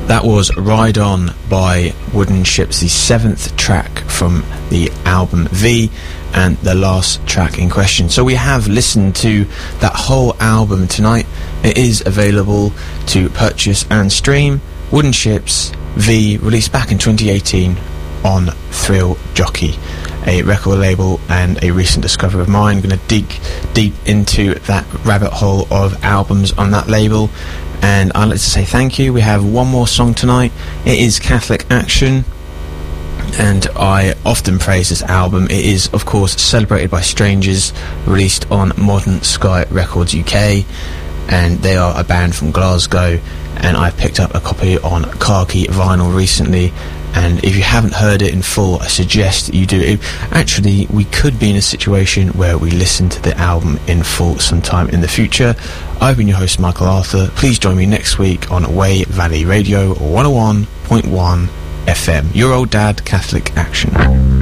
That was Ride On by Wooden Ships, the 7th track from the album V, and the last track in question. So we have listened to that whole album tonight. It is available to purchase and stream. Wooden Ships V, released back in 2018 on Thrill Jockey, a record label and a recent discovery of mine. I'm going to dig deep into that rabbit hole of albums on that label, and I'd like to say thank you. We have one more song tonight. It is Catholic Action, and I often praise this album. It is, of course, Celebrated by Strangers, released on Modern Sky Records UK, and they are a band from Glasgow, and I picked up a copy on Khaki vinyl recently, and if you haven't heard it in full, I suggest that you do. Actually, we could be in a situation where we listen to the album in full sometime in the future. I've been your host, Michael Arthur. Please join me next week on Way Valley Radio 101.1 FM. Your old dad, Catholic Action.